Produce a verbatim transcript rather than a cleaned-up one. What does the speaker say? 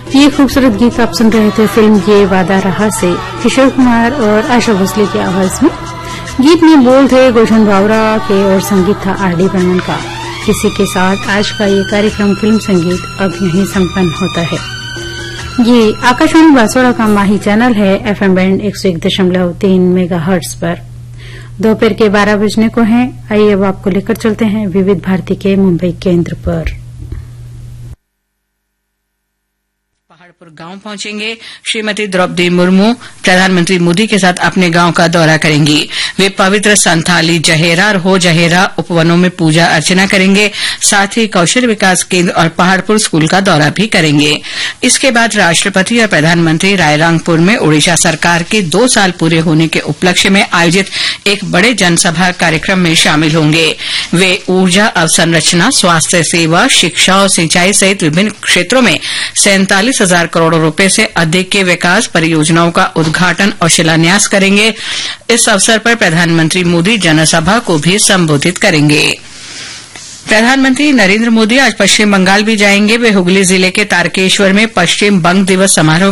ये खूबसूरत गीत आप सुन रहे थे फिल्म ये वादा रहा से किशोर कुमार और आशा भोसले की आवाज में। गीत में बोल थे गुलशन भावरा के और संगीत था आर डी बर्मन का। इसी के साथ आज का ये कार्यक्रम फिल्म संगीत अब यहीं संपन्न होता है। ये आकाशवाणी बांसवाड़ा का माही चैनल है एफएम बैंड एक सौ एक दशमलव तीन मेगा हर्ट्ज पर। दोपहर के बारह बजने को हैं। आइए अब आपको लेकर चलते हैं विविध भारती के मुंबई केंद्र पर। पहाड़पुर गांव पहुंचेंगे। श्रीमती द्रौपदी मुर्मू प्रधानमंत्री मोदी के साथ अपने गांव का दौरा करेंगी। वे पवित्र संथाली जहेरा और हो जहेरा उपवनों में पूजा अर्चना करेंगे। साथ ही कौशल विकास केंद्र और पहाड़पुर स्कूल का दौरा भी करेंगे। इसके बाद राष्ट्रपति और प्रधानमंत्री रायरंगपुर में ओडिशा सरकार के दो साल पूरे होने के उपलक्ष्य में आयोजित एक बड़े जनसभा कार्यक्रम में शामिल होंगे। वे ऊर्जा अवसंरचना, स्वास्थ्य सेवा, शिक्षा और सिंचाई सहित विभिन्न क्षेत्रों में सैंतालीस हजार करोड़ रुपए से अधिक के विकास परियोजनाओं का उद्घाटन और शिलान्यास करेंगे। इस अवसर पर प्रधानमंत्री मोदी जनसभा को भी संबोधित करेंगे। प्रधानमंत्री नरेंद्र मोदी आज पश्चिम बंगाल भी जाएंगे। वे हुगली जिले के तारकेश्वर में पश्चिम बंग दिवस समारोह